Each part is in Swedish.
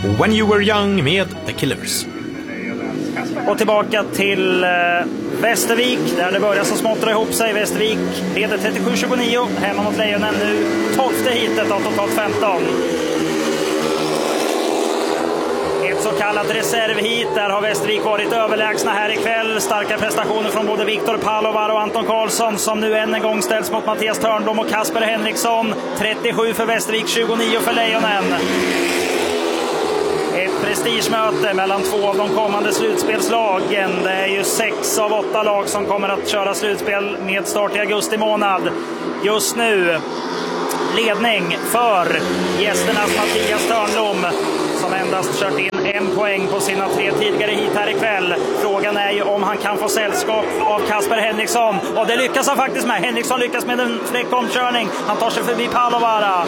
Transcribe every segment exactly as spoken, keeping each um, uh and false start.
When You Were Young med The Killers. Och tillbaka till eh, Västervik, där det börjar så smått dra ihop sig. Västervik leder trettiosju tjugonio hemma mot Lejonen, nu tolfte hitet av totalt femton. Ett så kallat reservhit, där har Västervik varit överlägsna här ikväll. Starka prestationer från både Viktor Palovar och Anton Karlsson, som nu än en gång ställs mot Mattias Törnblom och Kasper Henriksson. trettiosju för Västervik, tjugonio för Lejonen. Ett prestigemöte mellan två av de kommande slutspelslagen. Det är ju sex av åtta lag som kommer att köra slutspel med start i augusti månad. Just nu ledning för gästernas Mattias Törnblom, som endast kört in en poäng på sina tre tidigare hit här ikväll. Frågan är ju om han kan få sällskap av Kasper Henriksson. Och det lyckas han faktiskt med. Henriksson lyckas med en fräck omkörning. Han tar sig förbi Palovara.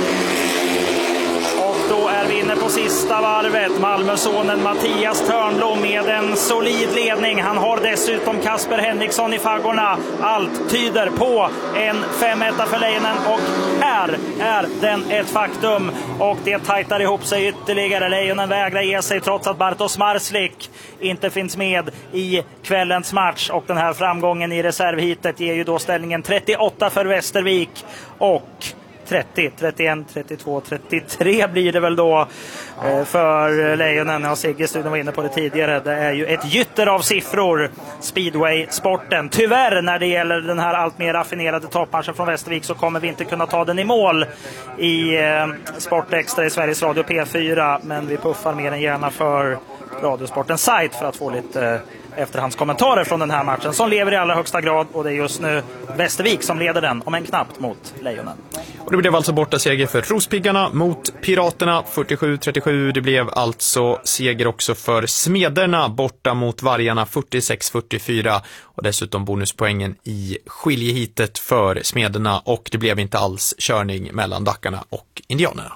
Och då är vi inne på sista varvet. Malmösonen Mattias Törnblom med en solid ledning. Han har dessutom Kasper Henriksson i faggorna. Allt tyder på en fem ett för Lejonen, och här är den ett faktum. Och det tajtar ihop sig ytterligare. Lejonen vägrar ge sig trots att Bartosz Marslik inte finns med i kvällens match. Och den här framgången i reservhitet ger ju då ställningen trettioåtta för Västervik och trettio, trettioett, trettiotvå, trettiotre blir det väl då eh, för Lejonen. Ja, Sigge studion var inne på det tidigare. Det är ju ett gytter av siffror, speedway-sporten. Tyvärr, när det gäller den här allt mer raffinerade toppmatchen från Västervik, så kommer vi inte kunna ta den i mål i eh, Sport Extra i Sveriges Radio P fyra. Men vi puffar mer än gärna för Radiosportens sajt för att få lite eh, efterhandskommentarer från den här matchen, som lever i allra högsta grad. Och det är just nu Västervik som leder den, om en knappt, mot Lejonen. Och det blev alltså borta seger för Rospiggarna mot Piraterna, fyrtiosju trettiosju. Det blev alltså seger också för Smederna borta mot Vargarna, fyrtiosex fyrtiofyra. Och dessutom bonuspoängen i skiljehitet för Smederna. Och det blev inte alls körning mellan Dackarna och Indianerna.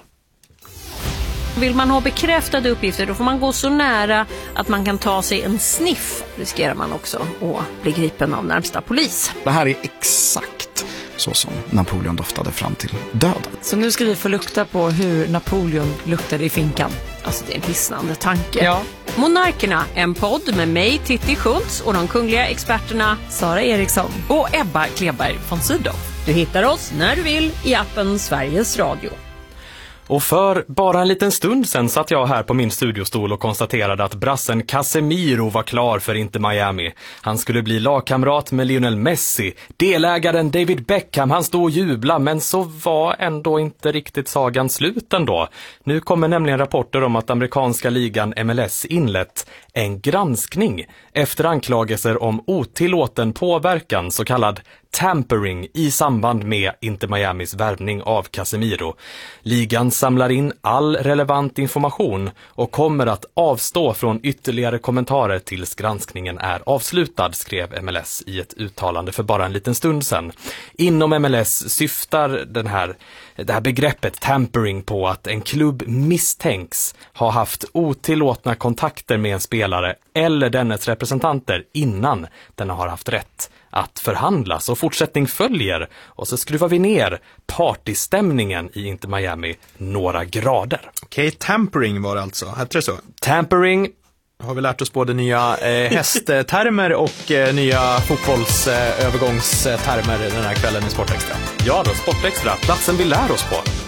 Vill man ha bekräftade uppgifter, då får man gå så nära att man kan ta sig en sniff. Riskerar man också att bli gripen av närmsta polis. Det här är exakt så som Napoleon doftade fram till döden. Så nu ska vi få lukta på hur Napoleon luktade i finkan. Alltså, det är en hisnande tanke. Ja. Monarkerna, en podd med mig, Titti Schultz, och de kungliga experterna Sara Eriksson och Ebba Kleberg von Sydow. Du hittar oss när du vill i appen Sveriges Radio. Och för bara en liten stund sen satt jag här på min studiostol och konstaterade att brassen Casemiro var klar för Inter Miami. Han skulle bli lagkamrat med Lionel Messi. Delägaren David Beckham, han stod och jubla, men så var ändå inte riktigt sagan slut ändå. Nu kommer nämligen rapporter om att amerikanska ligan M L S inlett en granskning efter anklagelser om otillåten påverkan, så kallad tampering, i samband med Inter Miamis värvning av Casemiro. Ligan samlar in all relevant information och kommer att avstå från ytterligare kommentarer tills granskningen är avslutad, skrev M L S i ett uttalande för bara en liten stund sedan. Inom M L S syftar den här, det här begreppet tampering på att en klubb misstänks ha haft otillåtna kontakter med en spelare eller dennes representanter innan den har haft rätt att förhandlas, och fortsättning följer. Och så skruvar vi ner partystämningen i Inter Miami några grader. Okej, okay, tampering var det alltså. Hette det så? Tampering. Har vi lärt oss både nya eh, hästtermer och eh, nya fotbollsövergångstermer eh, den här kvällen i Sportextra. Ja då, Sportextra. Platsen vi lär oss på.